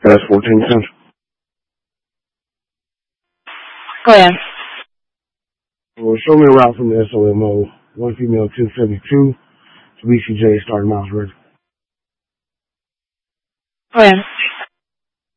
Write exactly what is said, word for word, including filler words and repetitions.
That's fourteen cents. Go ahead. Well, show me a route from the S O M O. One female, ten seventy-two. To B C J, starting miles ready. Go ahead.